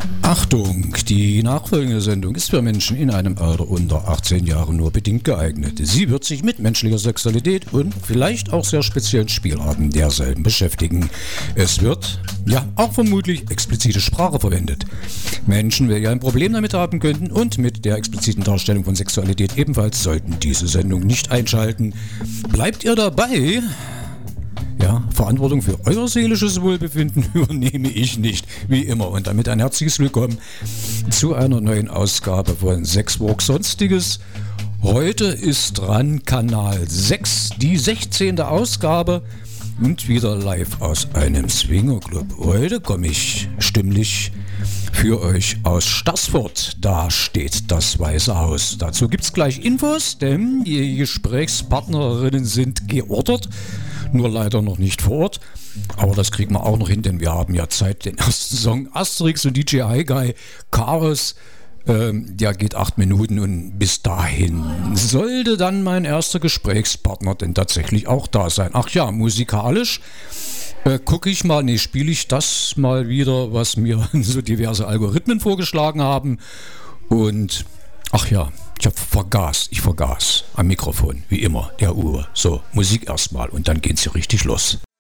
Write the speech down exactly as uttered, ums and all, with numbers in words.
Achtung, die nachfolgende Sendung ist für Menschen in einem Alter unter achtzehn Jahren nur bedingt geeignet. Sie wird sich mit menschlicher Sexualität und vielleicht auch sehr speziellen Spielarten derselben beschäftigen. Es wird, ja, auch vermutlich explizite Sprache verwendet. Menschen, welche ein Problem damit haben könnten und mit der expliziten Darstellung von Sexualität ebenfalls, sollten diese Sendung nicht einschalten. Bleibt ihr dabei? Ja, Verantwortung für euer seelisches Wohlbefinden übernehme ich nicht, wie immer. Und damit ein herzliches Willkommen zu einer neuen Ausgabe von Sexwalk Sonstiges. Heute ist dran Kanal sechs, die sechzehnte Ausgabe und wieder live aus einem Swingerclub. Heute komme ich stimmlich für euch aus Stassfurt. Da steht das Weiße Haus. Dazu gibt es gleich Infos, denn die Gesprächspartnerinnen sind geordert. Nur leider noch nicht vor Ort, aber das kriegen wir auch noch hin, denn wir haben ja Zeit. Den ersten Song Asterix und D J High Guy Chaos, ähm, der geht acht Minuten und bis dahin sollte dann mein erster Gesprächspartner denn tatsächlich auch da sein. Ach ja, musikalisch äh, gucke ich mal, nee, spiele ich das mal wieder, was mir so diverse Algorithmen vorgeschlagen haben und ach ja, ich hab vergaß, ich vergaß am Mikrofon, wie immer, der Uhr. So, Musik erstmal und dann geht's hier richtig los.